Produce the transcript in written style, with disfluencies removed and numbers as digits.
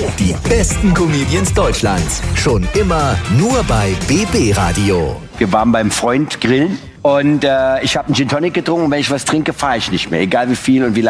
Die besten Comedians Deutschlands. Schon immer nur bei BB Radio. Wir waren beim Freund grillen und ich habe einen Gin Tonic getrunken. Und wenn ich was trinke, fahre ich nicht mehr. Egal wie viel und wie lange.